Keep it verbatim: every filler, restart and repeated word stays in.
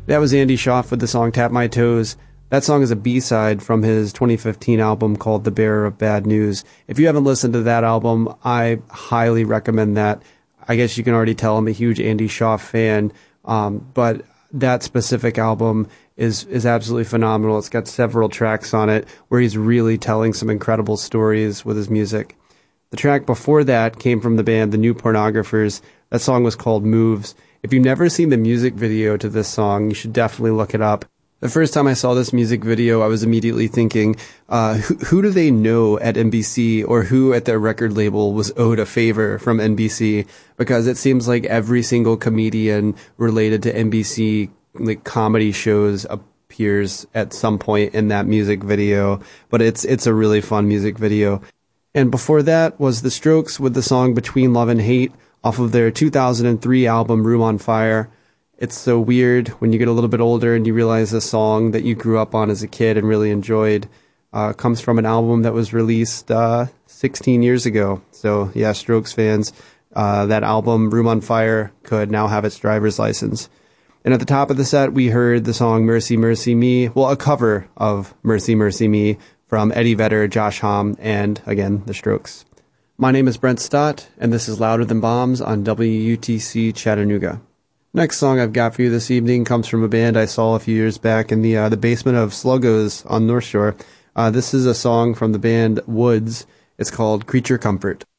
That was Andy Schaaf with the song Tap My Toes. That song is a B-side from his twenty fifteen album called The Bearer of Bad News. If you haven't listened to that album, I highly recommend that. I guess you can already tell I'm a huge Andy Schaaf fan, um, but that specific album is is absolutely phenomenal. It's got several tracks on it where he's really telling some incredible stories with his music. The track before that came from the band The New Pornographers. That song was called Moves. If you've never seen the music video to this song, you should definitely look it up. The first time I saw this music video, I was immediately thinking, uh, who, who do they know at N B C, or who at their record label was owed a favor from N B C? Because it seems like every single comedian related to N B C like comedy shows appears at some point in that music video. But it's it's a really fun music video. And before that was The Strokes with the song Between Love and Hate off of their two thousand three album Room on Fire. It's so weird when you get a little bit older and you realize a song that you grew up on as a kid and really enjoyed uh, comes from an album that was released uh, sixteen years ago. So yeah, Strokes fans, uh, that album Room on Fire could now have its driver's license. And at the top of the set, we heard the song Mercy, Mercy Me. Well, a cover of Mercy, Mercy Me from Eddie Vedder, Josh Homme, and again, the Strokes. My name is Brent Stott, and this is Louder Than Bombs on W U T C Chattanooga. Next song I've got for you this evening comes from a band I saw a few years back in the uh, the basement of Sluggo's on North Shore. Uh, this is a song from the band Woods. It's called Creature Comfort.